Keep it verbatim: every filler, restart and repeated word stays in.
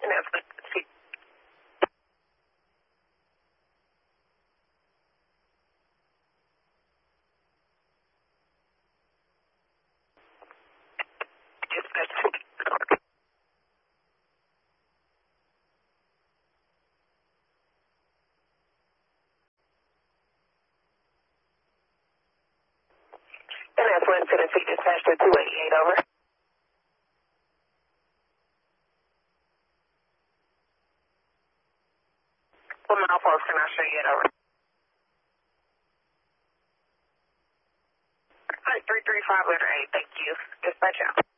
And that's one Tennessee dispatch to two eighty-eight, over. One mile folks, can I show you it, over? All right, three three five, letter eight, thank you. Dispatch out.